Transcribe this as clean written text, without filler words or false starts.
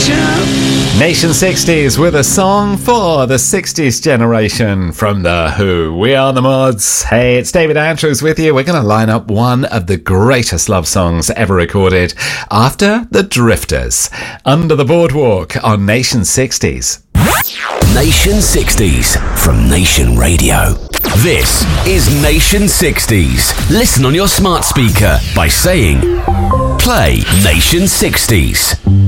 Nation 60s with a song for the 60s generation from The Who. We are the Mods. Hey, it's David Andrews with you. We're going to line up one of the greatest love songs ever recorded after The Drifters. Under the Boardwalk on Nation 60s. Nation 60s from Nation Radio. This is Nation 60s. Listen on your smart speaker by saying, play Nation 60s.